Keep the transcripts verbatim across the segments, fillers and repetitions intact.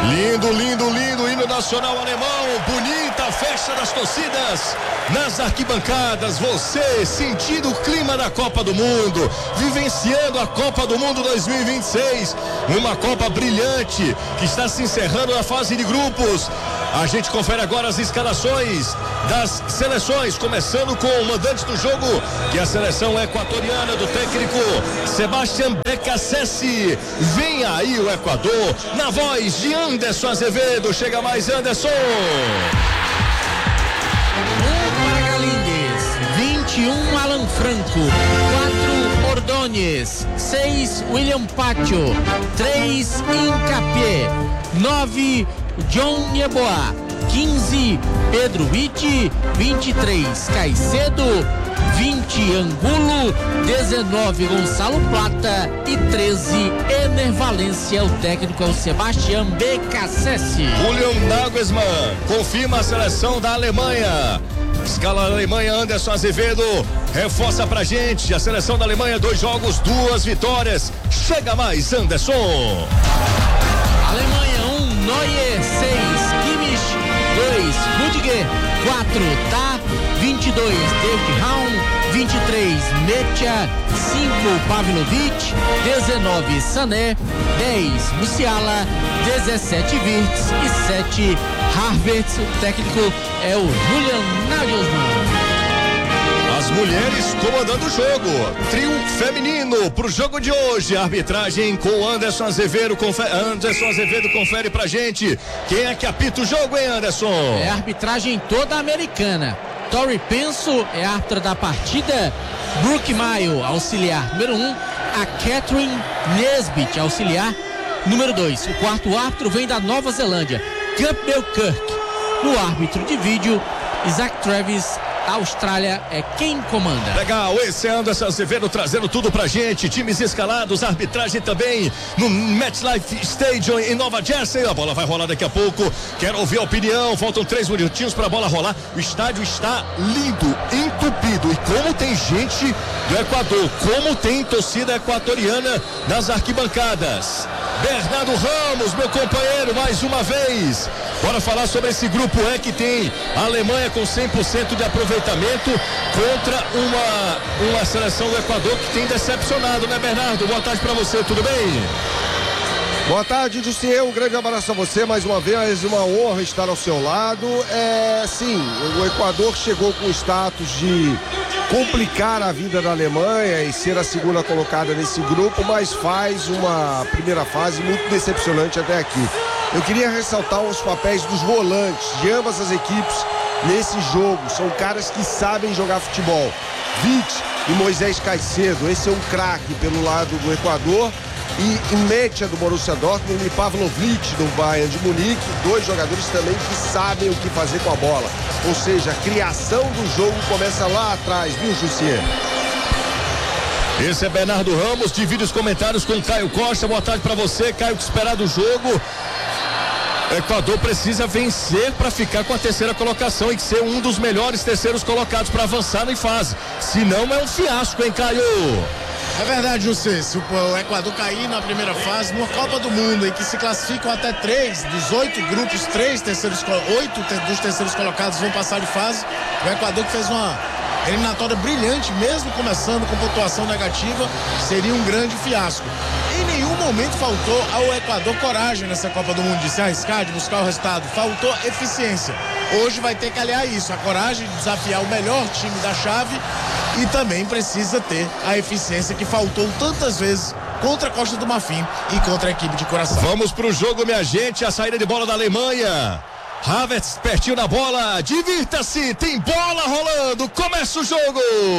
Lindo, lindo, lindo, hino nacional alemão, bonita a festa das torcidas nas arquibancadas, você sentindo o clima da Copa do Mundo, vivenciando a Copa do Mundo dois mil e vinte e seis, uma Copa brilhante que está se encerrando na fase de grupos. A gente confere agora as escalações das seleções, começando com o mandante do jogo, que é a seleção equatoriana do técnico Sebastián Beccacece. Vem aí o Equador, na voz de Anderson Azevedo. Chega mais, Anderson. Um para Galíndez, vinte e um Alan Franco, quatro Ordóñez, seis William Pacho, três Hincapié, nove John Yeboah, quinze Pedro Witt, vinte e três Caicedo, vinte Angulo, dezenove Gonçalo Plata e treze Ener Valencia. O técnico é o Sebastián Beccacece. Julian Nagelsmann confirma a seleção da Alemanha. Escala da Alemanha, Anderson Azevedo reforça pra gente a seleção da Alemanha, dois jogos, duas vitórias. Chega mais, Anderson. Alemanha um, Neuer seis, Kimmich dois, Rudiger quatro, Tá vinte e dois, David Raum vinte e três, Mecha cinco, Pavlovic dezenove, Sané dez, Musiala dezessete, Wirtz e sete, Havertz. O técnico é o Julian Nagelsmann. As mulheres comandando o jogo, trio feminino pro jogo de hoje. A arbitragem com Anderson Azevedo, confere, Anderson Azevedo confere pra gente quem é que apita o jogo, hein, Anderson? É a arbitragem toda americana. Tori Penso é a árbitra da partida, Brooke Mayo, auxiliar número um, a Catherine Nesbitt, auxiliar número dois. O quarto árbitro vem da Nova Zelândia, Campbell Kirk. No árbitro de vídeo, Isaac Travis. A Austrália é quem comanda. Legal, esse é Anderson Azevedo trazendo tudo pra gente. Times escalados, arbitragem também no MetLife Stadium em Nova Jersey. A bola vai rolar daqui a pouco. Quero ouvir a opinião. Faltam três minutinhos pra bola rolar. O estádio está lindo, entupido. E como tem gente do Equador, como tem torcida equatoriana nas arquibancadas. Bernardo Ramos, meu companheiro, mais uma vez. Bora falar sobre esse grupo E que tem a Alemanha com cem por cento de aproveitamento contra uma, uma seleção do Equador que tem decepcionado, né, Bernardo? Boa tarde pra você, tudo bem? Boa tarde, Jussier, um grande abraço a você, mais uma vez, uma honra estar ao seu lado. É, sim, o Equador chegou com o status de complicar a vida da Alemanha e ser a segunda colocada nesse grupo, mas faz uma primeira fase muito decepcionante até aqui. Eu queria ressaltar os papéis dos volantes de ambas as equipes nesse jogo. São caras que sabem jogar futebol. Witt e Moisés Caicedo, esse é um craque pelo lado do Equador. E Mecha do Borussia Dortmund e Pavlovic do Bayern de Munique, dois jogadores também que sabem o que fazer com a bola. Ou seja, a criação do jogo começa lá atrás, viu, Jussier? Esse é Bernardo Ramos, divide os comentários com Caio Costa. Boa tarde pra você, Caio, que esperar do jogo. O Equador precisa vencer para ficar com a terceira colocação e ser um dos melhores terceiros colocados para avançar na fase. Se não, é um fiasco, hein, Caio? É verdade, José. Se o Equador cair na primeira fase, numa Copa do Mundo, em que se classificam até três dos oito grupos, três terceiros, oito dos terceiros colocados vão passar de fase. O Equador que fez uma eliminatória brilhante, mesmo começando com pontuação negativa, seria um grande fiasco. Em nenhum momento faltou ao Equador coragem nessa Copa do Mundo de se arriscar, de buscar o resultado. Faltou eficiência. Hoje vai ter que aliar isso, a coragem de desafiar o melhor time da chave e também precisa ter a eficiência que faltou tantas vezes contra a Costa do Marfim e contra a equipe de Curaçao. Vamos pro jogo, minha gente, a saída de bola da Alemanha. Havertz pertinho da bola, divirta-se, tem bola rolando, começa o jogo.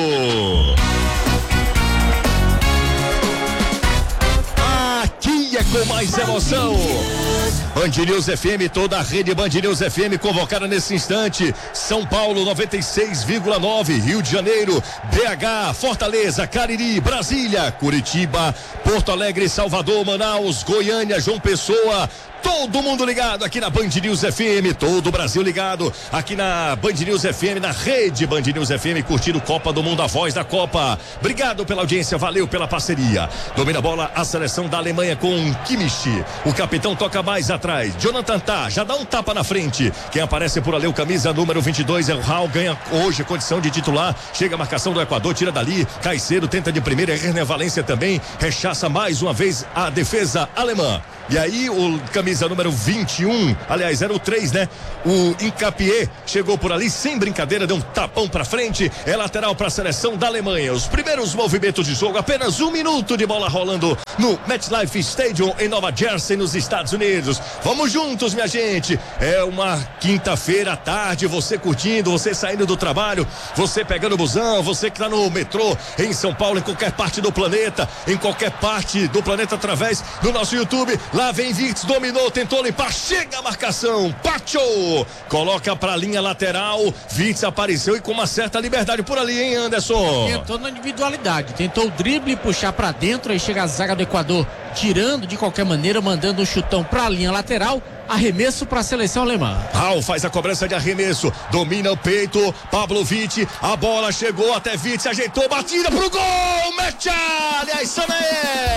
Aqui é com mais emoção. Band News F M, toda a rede Band News F M convocada nesse instante. São Paulo noventa e seis vírgula nove, Rio de Janeiro, B H, Fortaleza, Cariri, Brasília, Curitiba, Porto Alegre, Salvador, Manaus, Goiânia, João Pessoa. Todo mundo ligado aqui na Band News F M, todo o Brasil ligado aqui na Band News F M, na rede Band News F M, curtindo Copa do Mundo, a voz da Copa. Obrigado pela audiência, valeu pela parceria. Domina a bola a seleção da Alemanha com Kimmich. O capitão toca mais atrás. atrás. Jonathan tá, já dá um tapa na frente. Quem aparece por ali, o camisa número vinte e dois é o Raul, ganha hoje condição de titular. Chega a marcação do Equador, tira dali. Caicedo tenta de primeira, Herner Valência também. Rechaça mais uma vez a defesa alemã. E aí o camisa número vinte e um, aliás, era o três, né? O Incapié chegou por ali sem brincadeira, deu um tapão pra frente. É lateral pra seleção da Alemanha. Os primeiros movimentos de jogo, apenas um minuto de bola rolando no MetLife Stadium em Nova Jersey, nos Estados Unidos. Vamos juntos, minha gente. É uma quinta-feira à tarde, você curtindo, você saindo do trabalho, você pegando o busão, você que tá no metrô em São Paulo, em qualquer parte do planeta, em qualquer parte do planeta através do nosso YouTube. Lá vem Virtus, dominou, tentou limpar, chega a marcação, Pacho, coloca pra linha lateral, Virtus apareceu e com uma certa liberdade por ali, hein, Anderson? Tentou na individualidade, tentou o drible, puxar pra dentro, aí chega a zaga do Equador, tirando de qualquer maneira, mandando um chutão pra linha lateral, arremesso pra seleção alemã. Raul faz a cobrança de arremesso, domina o peito, Pablo Vitti, a bola chegou até Vitti, ajeitou, batida pro gol, Mecha, aliás, Sané!